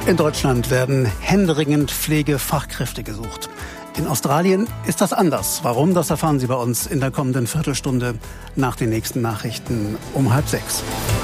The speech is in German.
In Deutschland werden händeringend Pflegefachkräfte gesucht. In Australien ist das anders. Warum, das erfahren Sie bei uns in der kommenden Viertelstunde nach den nächsten Nachrichten um 5:30.